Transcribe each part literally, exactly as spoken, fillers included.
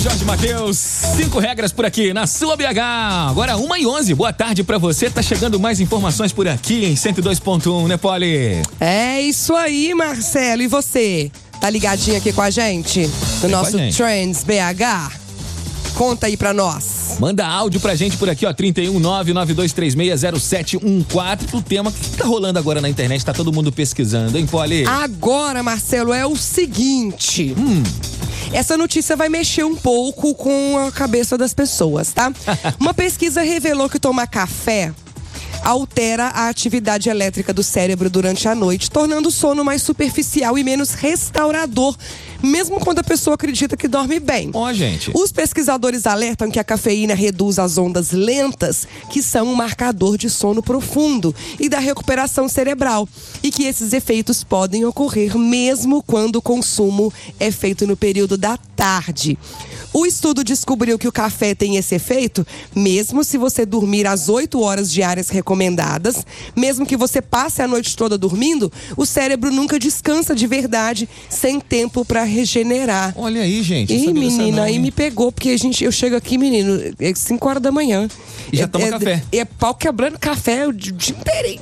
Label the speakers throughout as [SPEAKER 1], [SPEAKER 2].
[SPEAKER 1] Jorge Mateus, cinco regras por aqui na sua B H. Agora uma e onze, boa tarde pra você. Tá chegando mais informações por aqui em cento e dois ponto um, né, Poli?
[SPEAKER 2] É isso aí, Marcelo. E você? Tá ligadinho aqui com a gente? No nosso Trends B H? Conta aí pra nós.
[SPEAKER 1] Manda áudio pra gente por aqui, ó, trinta e um, nove nove dois três seis, zero sete um quatro. O tema que tá rolando agora na internet, tá todo mundo pesquisando, hein, Poli?
[SPEAKER 2] Agora, Marcelo, é o seguinte. Hum. Essa notícia vai mexer um pouco com a cabeça das pessoas, tá? Uma pesquisa revelou que tomar café altera a atividade elétrica do cérebro durante a noite, tornando o sono mais superficial e menos restaurador, mesmo quando a pessoa acredita que dorme bem.
[SPEAKER 1] Ó, gente.
[SPEAKER 2] Os pesquisadores alertam que a cafeína reduz as ondas lentas, que são um marcador de sono profundo e da recuperação cerebral, e que esses efeitos podem ocorrer mesmo quando o consumo é feito no período da tarde. O estudo descobriu que o café tem esse efeito, mesmo se você dormir às oito horas diárias recomendadas, mesmo que você passe a noite toda dormindo, o cérebro nunca descansa de verdade, sem tempo para regenerar.
[SPEAKER 1] Olha aí, gente.
[SPEAKER 2] Ih, menina, aí me pegou, porque a gente, eu chego aqui, menino, é cinco horas da manhã.
[SPEAKER 1] E já
[SPEAKER 2] é,
[SPEAKER 1] toma
[SPEAKER 2] é,
[SPEAKER 1] café.
[SPEAKER 2] É, é pau quebrando café o dia inteirinho.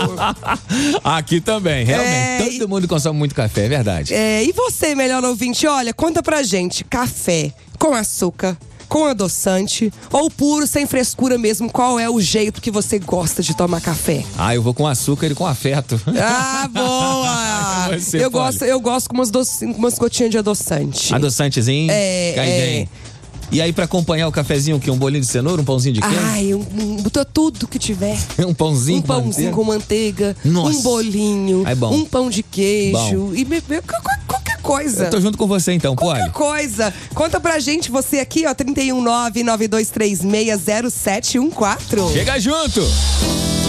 [SPEAKER 1] Aqui também, realmente.
[SPEAKER 2] É,
[SPEAKER 1] todo mundo consome muito café, é verdade.
[SPEAKER 2] É, e você, melhor ouvinte, olha, conta pra gente, café com açúcar, com adoçante ou puro, sem frescura mesmo, qual é o jeito que você gosta de tomar café?
[SPEAKER 1] Ah, eu vou com açúcar e com afeto.
[SPEAKER 2] Ah, boa!
[SPEAKER 1] Você
[SPEAKER 2] eu, gosto, eu gosto com umas, doce, umas gotinhas de adoçante.
[SPEAKER 1] Adoçantezinho?
[SPEAKER 2] É,
[SPEAKER 1] cai
[SPEAKER 2] é.
[SPEAKER 1] bem. E aí, pra acompanhar o cafezinho, o quê? Um bolinho de cenoura, um pãozinho de queijo?
[SPEAKER 2] Ai, um, um, tudo que tiver.
[SPEAKER 1] Um pãozinho
[SPEAKER 2] Um
[SPEAKER 1] com
[SPEAKER 2] pãozinho
[SPEAKER 1] manteiga?
[SPEAKER 2] com manteiga,
[SPEAKER 1] Nossa.
[SPEAKER 2] um bolinho,
[SPEAKER 1] É bom.
[SPEAKER 2] um pão de queijo
[SPEAKER 1] Bom.
[SPEAKER 2] e me- me- qualquer qualquer coisa.
[SPEAKER 1] Eu tô junto com você então,
[SPEAKER 2] Qualquer
[SPEAKER 1] Poli.
[SPEAKER 2] coisa. Conta pra gente, você aqui, ó, trinta e um, nove nove dois três seis, zero sete um quatro.
[SPEAKER 1] Chega junto!